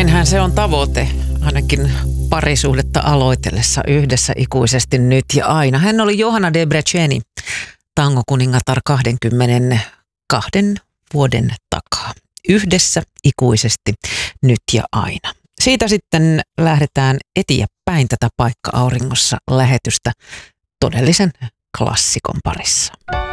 Näinhän se on tavoite, ainakin parisuhdetta aloitellessa yhdessä ikuisesti nyt ja aina. Hän oli Johanna Debreceni, tangokuningatar 22 vuoden takaa. Yhdessä ikuisesti nyt ja aina. Siitä sitten lähdetään eteenpäin tätä Paikka auringossa -lähetystä todellisen klassikon parissa.